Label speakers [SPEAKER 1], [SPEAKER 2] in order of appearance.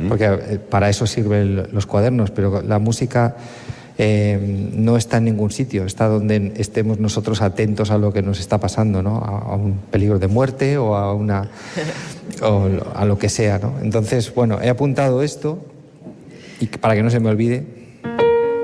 [SPEAKER 1] porque para eso sirven los cuadernos, pero la música no está en ningún sitio, está donde estemos nosotros atentos a lo que nos está pasando, ¿no? A un peligro de muerte o a lo que sea, ¿no? Entonces, bueno, he apuntado esto y para que no se me olvide.